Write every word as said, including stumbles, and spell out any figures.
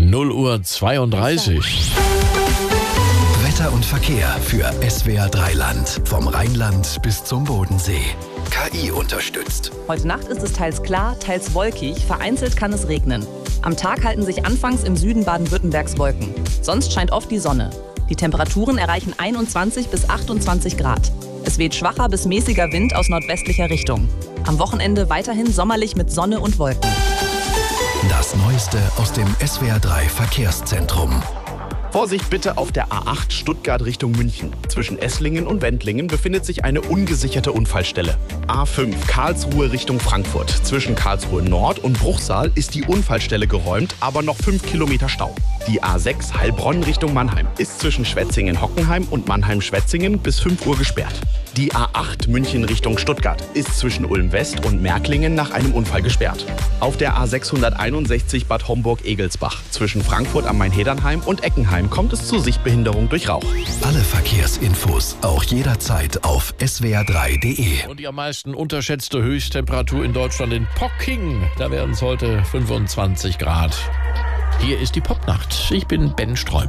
null Uhr zweiunddreißig. Wetter und Verkehr für S W R drei Land. Vom Rheinland bis zum Bodensee. K I unterstützt. Heute Nacht ist es teils klar, teils wolkig. Vereinzelt kann es regnen. Am Tag halten sich anfangs im Süden Baden-Württembergs Wolken. Sonst scheint oft die Sonne. Die Temperaturen erreichen einundzwanzig bis achtundzwanzig Grad. Es weht schwacher bis mäßiger Wind aus nordwestlicher Richtung. Am Wochenende weiterhin sommerlich mit Sonne und Wolken. Das Neueste aus dem S W R drei Verkehrszentrum. Vorsicht bitte auf der A acht Stuttgart Richtung München. Zwischen Esslingen und Wendlingen befindet sich eine ungesicherte Unfallstelle. A fünf Karlsruhe Richtung Frankfurt. Zwischen Karlsruhe Nord und Bruchsal ist die Unfallstelle geräumt, aber noch fünf Kilometer Stau. Die A sechs Heilbronn Richtung Mannheim ist zwischen Schwetzingen-Hockenheim und Mannheim-Schwetzingen bis fünf Uhr gesperrt. Die A acht München Richtung Stuttgart ist zwischen Ulm-West und Märklingen nach einem Unfall gesperrt. Auf der A sechshunderteinundsechzig Bad Homburg-Egelsbach zwischen Frankfurt am Main-Hedernheim und Eckenheim kommt es zu Sichtbehinderung durch Rauch. Alle Verkehrsinfos auch jederzeit auf S W R drei Punkt de. Und die am meisten unterschätzte Höchsttemperatur in Deutschland in Pocking. Da werden es heute fünfundzwanzig Grad. Hier ist die Popnacht. Ich bin Ben Streumer.